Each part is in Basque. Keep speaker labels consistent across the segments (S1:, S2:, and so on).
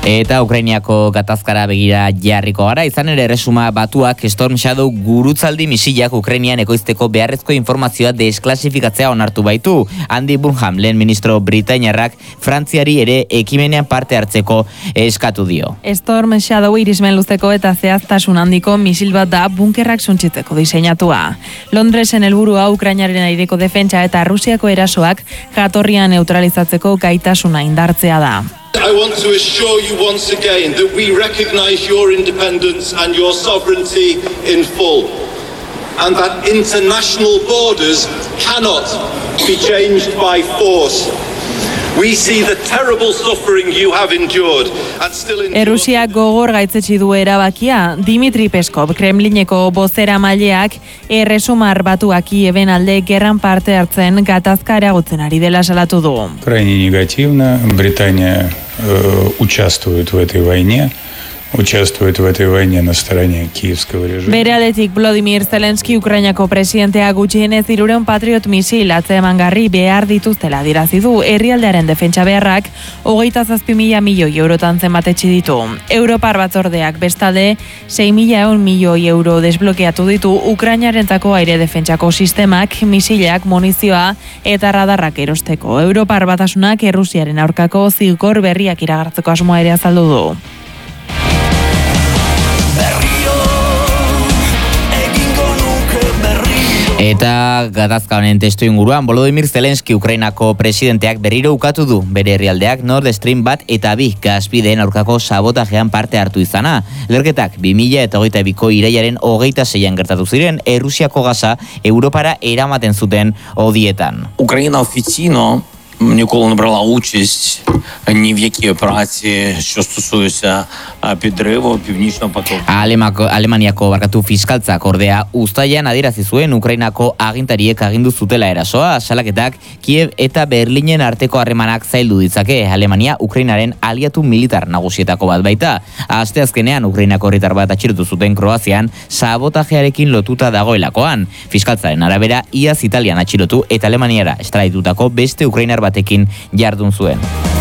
S1: Eta Ukrainiako gatazkara begira jarriko gara, izan ere Erresuma Batuak Storm Shadow gurutzaldi misilak Ukrainian ekoizteko beharrezko informazioa desklasifikatzea onartu baitu. Andy Burnham, lehen ministro britainiarrak, Frantziari ere ekimenean parte hartzeko eskatu dio.
S2: Storm Shadow irismen luzeko eta zehaztasun handiko misil bat da bunkerrak suntsitzeko diseinatua. Londresen helburua Ukrainaren aireko defentsa eta Rusiako erasoak jatorrian neutralizatzeko gaitasuna indartzea da.
S3: I want to assure you once again that we recognize your independence and your sovereignty in full, and that international borders cannot be changed by force. We see the terrible suffering you have endured and still endure.
S2: Errusia gogor gaitzetsi du erabakia. Dimitri Peskov, Kremlineko bozeramaileak, Erresumar Batuak Kieben alde gerran parte hartzen gatazka areagotzen ari dela salatu du.
S4: Крайне негативно. Британия участвует в этой войне. Участвует в этой войне на стороне киевского режима.
S2: Bere aldetik Volodymyr Zelensky Ukrainako presidentea gutxienez 300 Patriot misil atzemangarri behar dituztela adierazi du. Herrialdearen defentsa beharrak 27.000 milioi eurotan zenbatetsi ditu. Europar batzordeak bestalde 6.100 milioi euro desblokeatu ditu Ukrainarentzako aire defentsako sistemak, misilak, munizioa eta radarrak erosteko. Europar batasunak Errusiaren aurkako zigor berriak iragartzeko asmoa ere azaldu du.
S1: Eta gatazka honen testu inguruan, Volodymyr Zelensky Ukrainako presidenteak berriro ukatu du bere herrialdeak Nord Stream 1 eta 2 gaspideen aurkako sabotajean parte hartu izana. Lerketak 2022ko irailaren 26an gertatu ziren Errusiako gasa Europara eramaten zuten odietan.
S5: Україна офіційно ніколи не брала участь ні в якій операції, що стосується підриву Північного потоку.
S1: Alemaniako fiskaltzak ordea uztailean adierazi zuen Ukrainako agintariek agindu zutela erasoa. Salaketak Kiev eta Berlinen arteko harremanak zaildu ditzake. Alemania Ukrainaren aliatu militar nagusietako bat baita. Asteazkenean Ukrainako herritar bat atxilotu zuten Kroazian sabotajearekin lotuta dagoelakoan. Fiskaltzaren arabera iaz Italian atxilotu eta Alemaniara estraitutako beste Ukrainar batekin jardun zuen.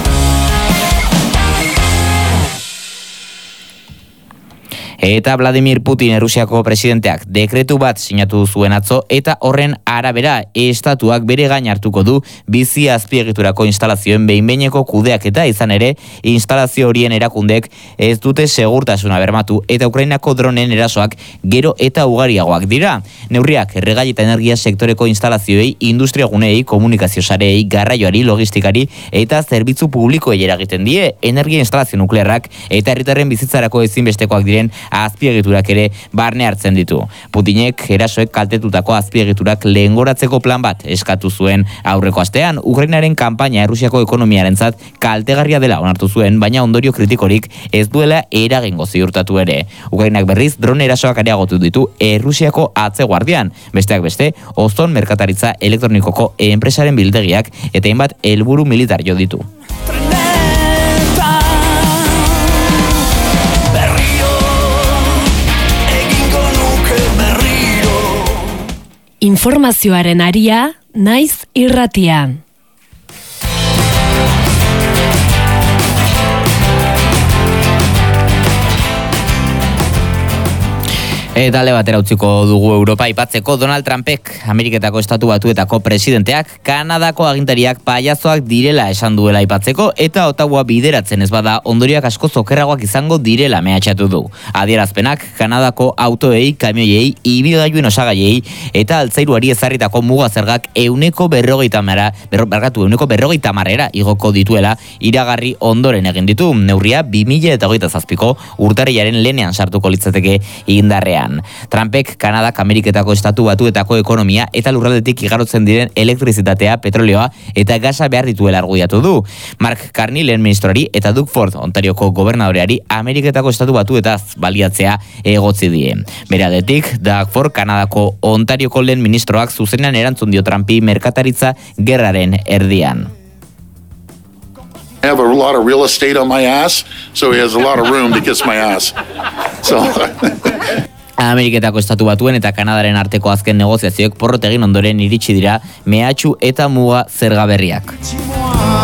S1: Eta Vladimir Putin Errusiako presidenteak dekretu bat sinatu zuen atzo eta horren arabera estatuak bere gain hartuko du bizi azpiegiturako instalazioen behin-behineko kudeaketa, izan ere instalazio horien erakundek ez dute segurtasuna bermatu eta Ukrainako dronen erasoak gero eta ugariagoak dira. Neurriak erregai eta energia sektoreko instalazioei, industriagunei, komunikazio sareei, garraioari, logistikari eta zerbitzu publikoei eragiten die. Energia instalazio nuklearrak eta herritarren bizitzarako ezinbestekoak diren azpiegiturak ere barne hartzen ditu. Putinek erasoek kaltetutako azpiegiturak lehengoratzeko plan bat eskatu zuen aurreko astean. Ukrainaren kanpaina Errusiako ekonomiarentzat kaltegarria dela onartu zuen, baina ondorio kritikorik ez duela eragingo ziurtatu ere. Ukrainak berriz drone erasoak areagotu ditu Errusiako atzeguardian. Besteak beste, Ozton merkataritza elektronikoko enpresaren biltegiak eta hainbat helburu militar jo ditu.
S6: Informazioaren aria, naiz irratia.
S1: Eta alde batera utziko dugu Europa aipatzeko. Donald Trumpek, Ameriketako Estatu Batuetako presidenteak, Kanadako agintariak paiazoak direla esan duela aipatzeko eta Ottawa bideratzen ez bada ondorioak asko okerragoak izango direla mehatxatu du. Adierazpenak Kanadako autoei, kamioiei, ibilgailuen osagaiei eta altzairuari ezarritako muga zergak 150% igoko dituela iragarri ondoren egin ditu. Neurria 2027ko urtarrilaren lehenean sartuko litzateke indarrean. Trumpek Kanadak Ameriketako Estatu Batuetako ekonomia eta lurraldetik igarotzen diren elektrizitatea, petrolioa eta gasa behar dituela argudiatu du. Mark Carney lehen ministroari eta Doug Ford Ontarioko gobernadoreari Ameriketako Estatu Batuetaz baliatzea egotzi die. Bere aldetik, Doug Ford Kanadako Ontarioko lehen ministroak zuzenean erantzun dio Trumpi merkataritza gerraren erdian.
S7: I have a lot of real estate on my ass, so he has a lot of room to kiss my ass. So
S1: Ameriketako Estatu Batuen eta Kanadaren arteko azken negoziazioek porrot egin ondoren iritsi dira mehatxu eta muga zerga berriak.